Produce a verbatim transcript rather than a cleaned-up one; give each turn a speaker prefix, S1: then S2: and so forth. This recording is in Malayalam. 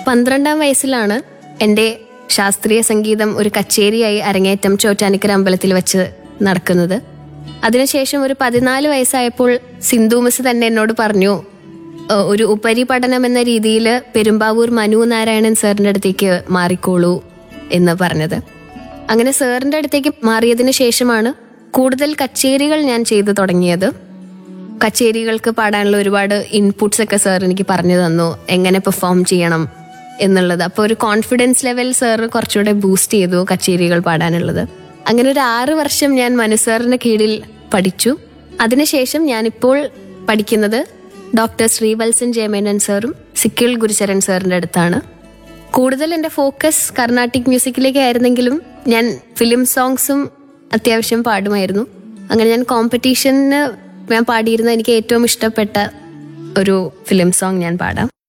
S1: പന്ത്രണ്ടാം വയസ്സിലാണ് എൻ്റെ ശാസ്ത്രീയ സംഗീതം ഒരു കച്ചേരിയായി അരങ്ങേറ്റം ചോറ്റാനിക്കര അമ്പലത്തിൽ വെച്ച് നടക്കുന്നത്. അതിനുശേഷം ഒരു പതിനാല് വയസ്സായപ്പോൾ സിന്ധു മിസ് തന്നെ എന്നോട് പറഞ്ഞു, "ഏഹ്, ഒരു ഉപരിപഠനം എന്ന രീതിയിൽ പെരുമ്പാവൂർ മനു നാരായണൻ സാറിൻ്റെ അടുത്തേക്ക് മാറിക്കോളൂ" എന്ന് പറഞ്ഞത്. അങ്ങനെ സാറിൻ്റെ അടുത്തേക്ക് മാറിയതിന് ശേഷമാണ് കൂടുതൽ കച്ചേരികൾ ഞാൻ ചെയ്തു തുടങ്ങിയത്. കച്ചേരികൾക്ക് പാടാനുള്ള ഒരുപാട് ഇൻപുട്സ് ഒക്കെ സാർ എനിക്ക് പറഞ്ഞു തന്നു, എങ്ങനെ പെർഫോം ചെയ്യണം എന്നുള്ളത്. അപ്പോൾ ഒരു കോൺഫിഡൻസ് ലെവൽ സാർ കുറച്ചുകൂടെ ബൂസ്റ്റ് ചെയ്തു കച്ചേരികൾ പാടാനുള്ളത്. അങ്ങനെ ഒരു ആറ് വർഷം ഞാൻ മനു സാറിന്റെ കീഴിൽ പഠിച്ചു. അതിനുശേഷം ഞാനിപ്പോൾ പഠിക്കുന്നത് ഡോക്ടർ ശ്രീവത്സൻ ജയമേനൻ സാറും സിക്കിൾ ഗുരുചരൺ സാറിന്റെ അടുത്താണ്. കൂടുതൽ എൻ്റെ ഫോക്കസ് കർണാട്ടിക് മ്യൂസിക്കിലേക്ക് ആയിരുന്നെങ്കിലും ഞാൻ ഫിലിം സോങ്സും അത്യാവശ്യം പാടുമായിരുന്നു. അങ്ങനെ ഞാൻ കോമ്പറ്റീഷന് ഞാൻ പാടിയിരുന്ന എനിക്ക് ഏറ്റവും ഇഷ്ടപ്പെട്ട ഒരു ഫിലിം സോങ് ഞാൻ പാടാം.